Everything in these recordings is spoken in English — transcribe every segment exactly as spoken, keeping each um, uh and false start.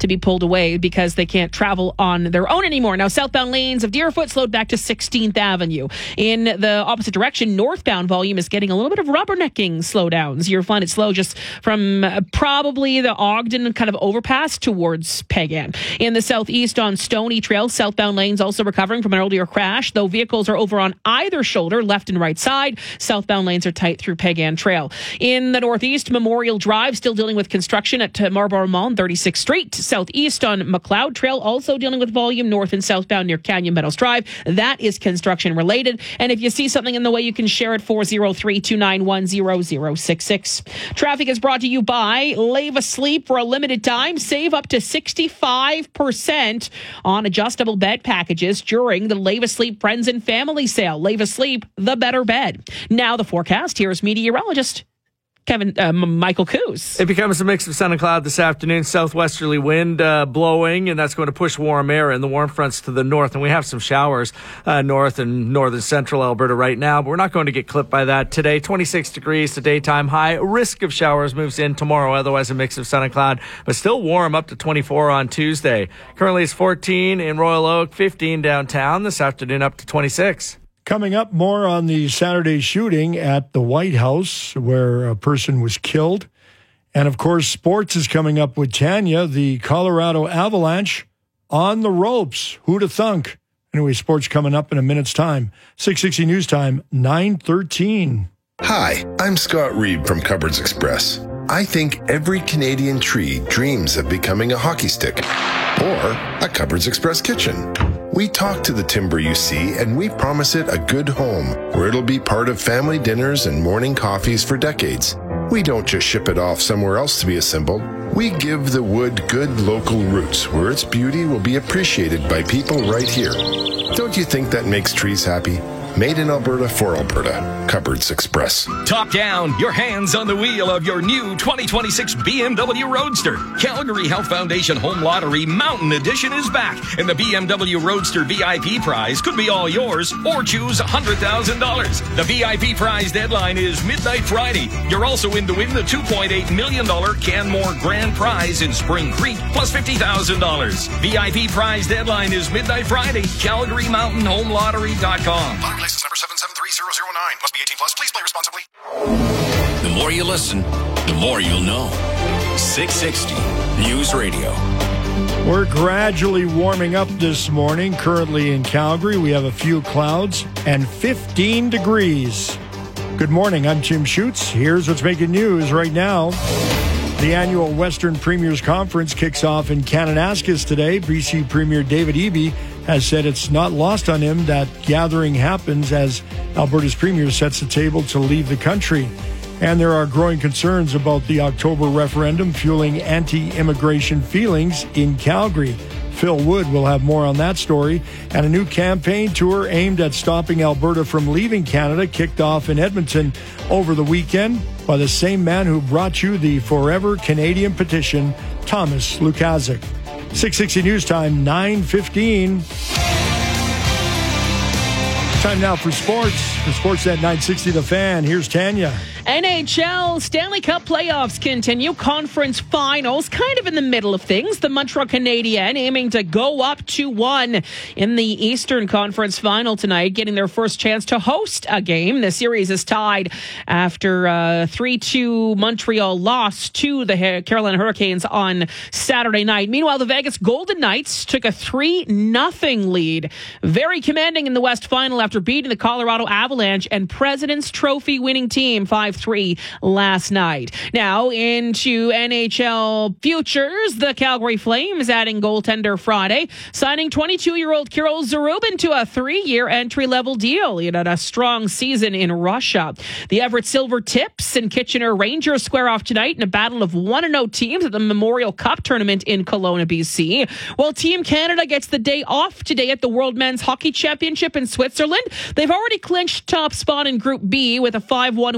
to be pulled away because they can't travel on their own anymore. Now, southbound lanes of Deerfoot slowed back to sixteenth Avenue. In the opposite direction, northbound volume is getting a little bit of rubbernecking slowdowns. You'll find it slow just from uh, probably the Ogden kind of overpass towards Pegan. In the southeast on Stony Trail, southbound lanes also recovering from an earlier crash, though vehicles are over on either shoulder, left and right side. Southbound lanes are tight through Pegan Trail. In the northeast, Memorial Drive still dealing with construction at uh, Marlborough Mall and thirty-sixth Street. Southeast on McLeod Trail also dealing with volume north and southbound near Canyon Meadows Drive. That is construction related. And if you see something in the way, you can share it four oh three, two nine one, zero zero six six. Traffic is brought to you by Lave Asleep. For a limited time, save up to sixty-five percent on adjustable bed packages during the Lave Asleep Friends and Family Sale. Lave Asleep, the better bed. Now the forecast. Here's meteorologist Kevin uh, Michael Coos. It becomes a mix of sun and cloud this afternoon. Southwesterly wind uh, blowing, and that's going to push warm air and the warm fronts to the north. And we have some showers uh, north and northern central Alberta right now, but we're not going to get clipped by that today. twenty-six degrees, the daytime high. Risk of showers moves in tomorrow. Otherwise, a mix of sun and cloud, but still warm up to twenty-four on Tuesday. Currently, it's fourteen in Royal Oak, fifteen downtown. This afternoon, up to twenty-six. Coming up, more on the Saturday shooting at the White House where a person was killed. And, of course, sports is coming up with Tanya. The Colorado Avalanche on the ropes. Who'd have thunk? Anyway, sports coming up in a minute's time. six sixty News Time, nine thirteen. Hi, I'm Scott Reed from Cupboards Express. I think every Canadian tree dreams of becoming a hockey stick or a Cupboards Express kitchen. We talk to the timber you see, and we promise it a good home where it'll be part of family dinners and morning coffees for decades. We don't just ship it off somewhere else to be assembled. We give the wood good local roots where its beauty will be appreciated by people right here. Don't you think that makes trees happy? Made in Alberta for Alberta. Cupboards Express. Top down, your hands on the wheel of your new twenty twenty-six B M W Roadster. Calgary Health Foundation Home Lottery Mountain Edition is back, and the B M W Roadster V I P prize could be all yours, or choose one hundred thousand dollars. The V I P prize deadline is midnight Friday. You're also in to win the two point eight million dollars Canmore Grand Prize in Spring Creek, plus fifty thousand dollars. V I P prize deadline is midnight Friday. Calgary Mountain Home Lottery dot com. License number seven seven three zero zero nine. Must be eighteen plus. Please play responsibly. The more you listen, the more you'll know. six sixty News Radio. We're gradually warming up this morning. Currently in Calgary, we have a few clouds and fifteen degrees. Good morning. I'm Jim Schutz. Here's what's making news right now. The annual Western Premiers Conference kicks off in Kananaskis today. B C Premier David Eby has said it's not lost on him that gathering happens as Alberta's premier sets the table to leave the country. And there are growing concerns about the October referendum fueling anti-immigration feelings in Calgary. Phil Wood will have more on that story. And a new campaign tour aimed at stopping Alberta from leaving Canada kicked off in Edmonton over the weekend by the same man who brought you the Forever Canadian petition, Thomas Lukazik. six sixty News Time, nine fifteen. Time now for sports. For sports at nine sixty The Fan, here's Tanya. N H L Stanley Cup playoffs continue. Conference finals kind of in the middle of things. The Montreal Canadiens aiming to go up two one in the Eastern Conference final tonight, getting their first chance to host a game. The series is tied after a three two Montreal loss to the Carolina Hurricanes on Saturday night. Meanwhile, the Vegas Golden Knights took a three nothing lead. Very commanding in the West Final after beating the Colorado Avalanche and President's Trophy winning team five three last night. Now into N H L futures, the Calgary Flames adding goaltender Friday, signing twenty-two-year-old Kirill Zarubin to a three-year entry-level deal. He had a strong season in Russia. The Everett Silver Tips and Kitchener Rangers square off tonight in a battle of one and oh teams at the Memorial Cup tournament in Kelowna, B C. While Team Canada gets the day off today at the World Men's Hockey Championship in Switzerland, they've already clinched top spot in Group B with a five one win over Slovakia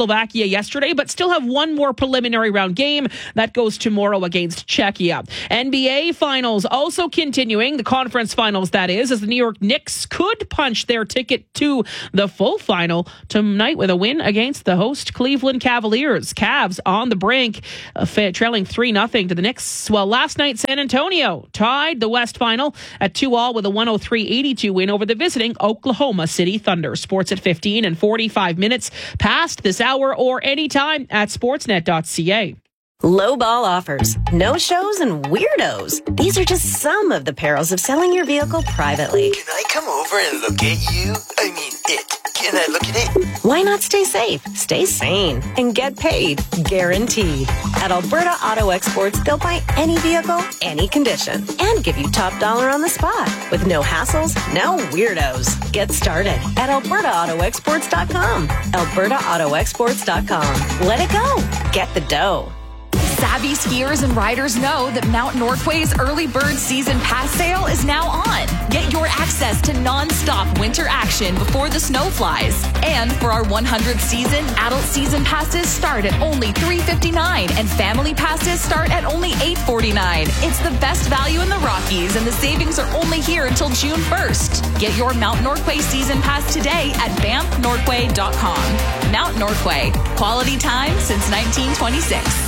Slovakia yesterday, but still have one more preliminary round game. That goes tomorrow against Czechia. N B A finals also continuing, the conference finals that is, as the New York Knicks could punch their ticket to the full final tonight with a win against the host Cleveland Cavaliers. Cavs on the brink, uh, trailing three nothing to the Knicks. Well, last night San Antonio tied the West Final at two all with a one oh three eighty-two win over the visiting Oklahoma City Thunder. Sports at fifteen and forty-five minutes past this hour or anytime at sportsnet dot c a. Low ball offers, no shows, and weirdos. These are just some of the perils of selling your vehicle privately. Can I come over and look at you? I mean, it. Can I look at it? Why not stay safe, stay sane, and get paid? Guaranteed. At Alberta Auto Exports, they'll buy any vehicle, any condition, and give you top dollar on the spot. With no hassles, no weirdos. Get started at alberta auto exports dot com. alberta auto exports dot com. Let it go. Get the dough. Savvy skiers and riders know that Mount Northway's early bird season pass sale is now on. Get your access to non-stop winter action before the snow flies. And for our one hundredth season, adult season passes start at only three dollars and fifty-nine cents and family passes start at only eight dollars and forty-nine cents. It's the best value in the Rockies, and the savings are only here until June first. Get your Mount Northway season pass today at banff northway dot com. Mount Northway, quality time since nineteen twenty-six.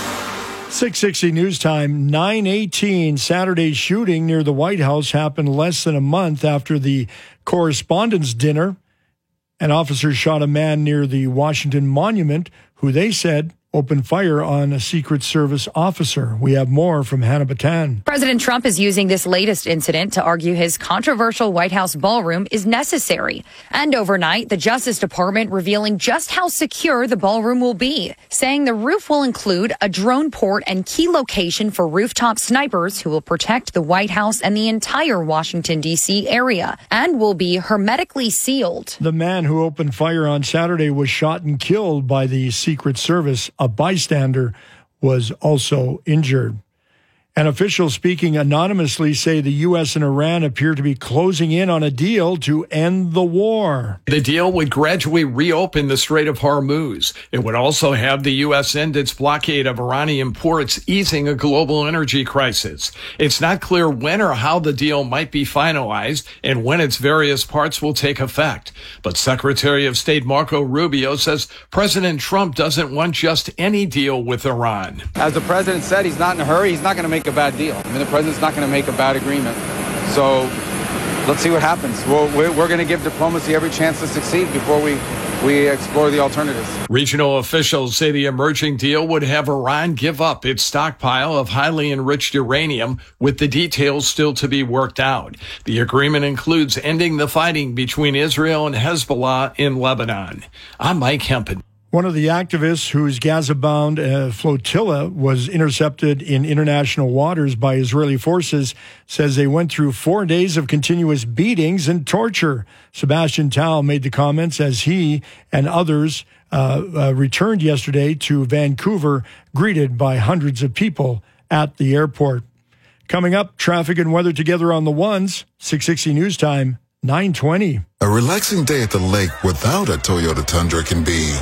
six sixty News Time, nine eighteen. Saturday's shooting near the White House happened less than a month after the Correspondents' Dinner. An officer shot a man near the Washington Monument who they said opened fire on a Secret Service officer. We have more from Hannah Batan. President Trump is using this latest incident to argue his controversial White House ballroom is necessary. And overnight, the Justice Department revealing just how secure the ballroom will be, saying the roof will include a drone port and key location for rooftop snipers who will protect the White House and the entire Washington, D C area, and will be hermetically sealed. The man who opened fire on Saturday was shot and killed by the Secret Service. A bystander was also injured. And officials speaking anonymously say the U S and Iran appear to be closing in on a deal to end the war. The deal would gradually reopen the Strait of Hormuz. It would also have the U S end its blockade of Iranian ports, easing a global energy crisis. It's not clear when or how the deal might be finalized and when its various parts will take effect. But Secretary of State Marco Rubio says President Trump doesn't want just any deal with Iran. As the president said, he's not in a hurry. He's not going to make a bad deal. I mean, the president's not going to make a bad agreement. So let's see what happens. Well, we're, we're going to give diplomacy every chance to succeed before we, we explore the alternatives. Regional officials say the emerging deal would have Iran give up its stockpile of highly enriched uranium, with the details still to be worked out. The agreement includes ending the fighting between Israel and Hezbollah in Lebanon. I'm Mike Hempen. One of the activists whose Gaza-bound uh, flotilla was intercepted in international waters by Israeli forces says they went through four days of continuous beatings and torture. Sebastian Tao made the comments as he and others uh, uh, returned yesterday to Vancouver, greeted by hundreds of people at the airport. Coming up, traffic and weather together on the ones. six sixty News Time, nine twenty. A relaxing day at the lake without a Toyota Tundra can be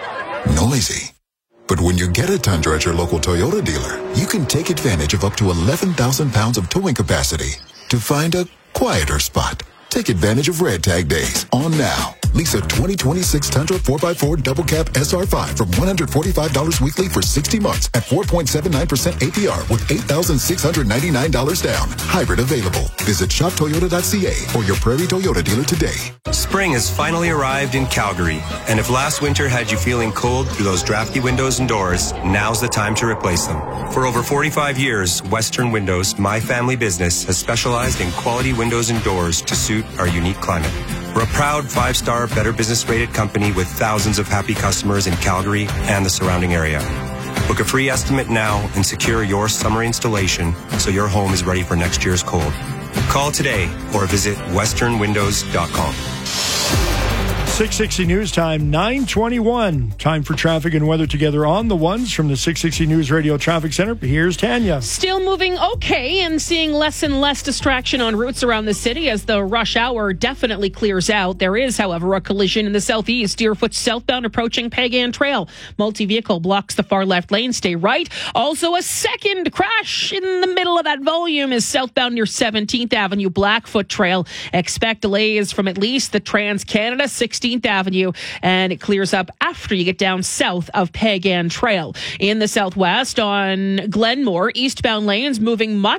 noisy. But when you get a Tundra at your local Toyota dealer, you can take advantage of up to eleven thousand pounds of towing capacity to find a quieter spot. Take advantage of Red Tag Days on now. Lease a twenty twenty-six Tundra four by four Double Cab S R five from one hundred forty-five dollars weekly for sixty months at four point seven nine percent A P R with eight thousand six hundred ninety-nine dollars down. Hybrid available. Visit shop toyota dot c a or your Prairie Toyota dealer today. Spring has finally arrived in Calgary, and if last winter had you feeling cold through those drafty windows and doors, now's the time to replace them. For over forty-five years, Western Windows, my family business, has specialized in quality windows and doors to suit our unique climate. We're a proud five-star Better Business rated company with thousands of happy customers in Calgary and the surrounding area. Book a free estimate now and secure your summer installation so your home is ready for next year's cold. Call today or visit western windows dot com. six sixty News Time, nine twenty-one. Time for traffic and weather together on the ones from the six sixty News Radio Traffic Center. Here's Tanya. Still moving okay and seeing less and less distraction on routes around the city as the rush hour definitely clears out. There is, however, a collision in the southeast. Deerfoot southbound approaching Pagan Trail. Multi-vehicle blocks the far left lane. Stay right. Also a second crash in the middle of that volume is southbound near seventeenth Avenue, Blackfoot Trail. Expect delays from at least the Trans-Canada sixteenth Avenue, and it clears up after you get down south of Pagan Trail. In the southwest on Glenmore, eastbound lanes moving much